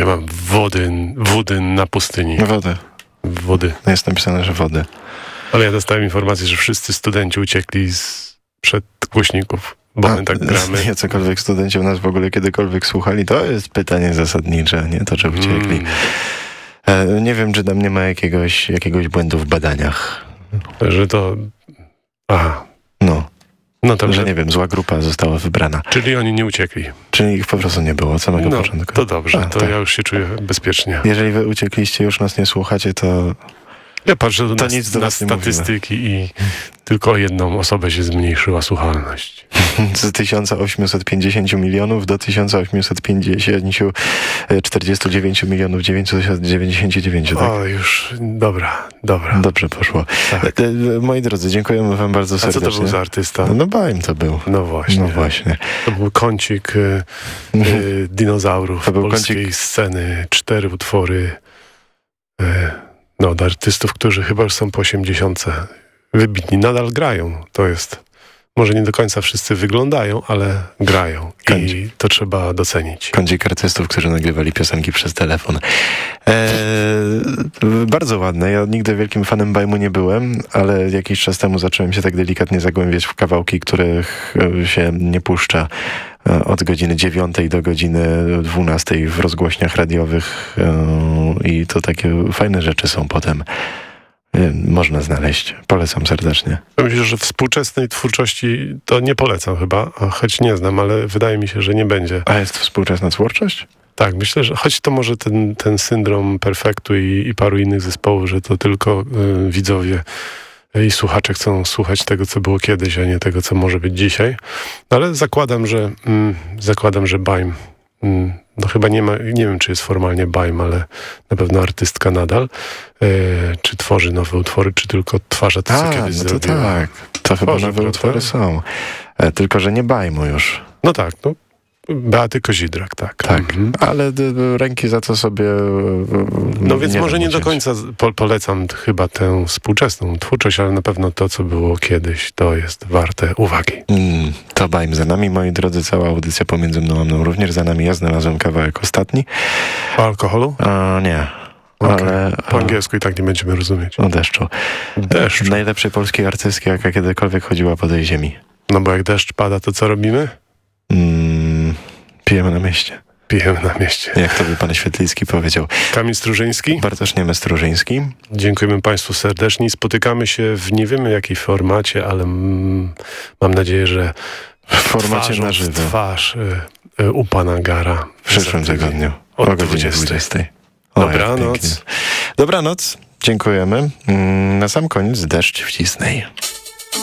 Ja mam wody na pustyni. Wody. Jest napisane, że wody. Ale ja dostałem informację, że wszyscy studenci uciekli przed głośników, bo my tak gramy. Jacokolwiek studenci u nas w ogóle kiedykolwiek słuchali, to jest pytanie zasadnicze, nie to, czy uciekli. Nie wiem, czy tam nie ma jakiegoś błędu w badaniach. Że to... Aha. No to, że nie wiem, zła grupa została wybrana. Czyli oni nie uciekli. Czyli ich po prostu nie było od samego początku. To dobrze, tak. Ja już się czuję bezpiecznie. Jeżeli wy uciekliście, już nas nie słuchacie, to... Ja patrzę na statystyki i tylko o jedną osobę się zmniejszyła słuchalność. Z 1850 milionów do 1849 milionów 999. Tak? O, już, dobra. Dobrze poszło. Tak. Moi drodzy, dziękujemy wam bardzo serdecznie. A co to był za artysta? No Baim to był. No właśnie. To był kącik dinozaurów polskiej sceny. 4 utwory od artystów, którzy chyba już są po 80. Wybitni. Nadal grają. To jest... Może nie do końca wszyscy wyglądają, ale grają. I to trzeba docenić. Kącik artystów, którzy nagrywali piosenki przez telefon. Bardzo ładne. Ja nigdy wielkim fanem Baimu nie byłem, ale jakiś czas temu zacząłem się tak delikatnie zagłębiać w kawałki, których się nie puszcza od godziny 9 do godziny 12 w rozgłośniach radiowych. I to takie fajne rzeczy są potem. Można znaleźć. Polecam serdecznie. Myślę, że współczesnej twórczości to nie polecam chyba, choć nie znam, ale wydaje mi się, że nie będzie. A jest współczesna twórczość? Tak, myślę, że choć to może ten syndrom Perfektu i paru innych zespołów, że to tylko widzowie i słuchacze chcą słuchać tego, co było kiedyś, a nie tego, co może być dzisiaj. Ale zakładam, że Baim no chyba nie wiem, czy jest formalnie Baim, ale na pewno artystka nadal. Czy tworzy nowe utwory, czy tylko odtwarza to, co kiedyś zrobiła. To tak. To chyba nowe utwory są. Tylko, że nie Baimu już. No tak, Beaty Kozidrak, tak. Ale ręki za to sobie... No więc może nie do końca polecam chyba tę współczesną twórczość, ale na pewno to, co było kiedyś, to jest warte uwagi. To Baim za nami, moi drodzy, cała audycja pomiędzy mną a mną również za nami. Ja znalazłem kawałek ostatni. O alkoholu? Nie. Okay. Ale po angielsku i tak nie będziemy rozumieć. O deszczu. Najlepszej polskiej artystki, jaka kiedykolwiek chodziła po tej ziemi. No bo jak deszcz pada, to co robimy? Pijemy na mieście. Jak to by pan Świetlicki powiedział. Kamil Strużyński. Bartosz Niemy-Strużyński. Dziękujemy państwu serdecznie. Spotykamy się w nie wiemy jakiej formacie, ale mam nadzieję, że w formacie na żywo. Twarz u pana Gara. W przyszłym tygodniu. O godzinie 20. Dobranoc. Dobranoc. Dziękujemy. Na sam koniec deszcz w Disney.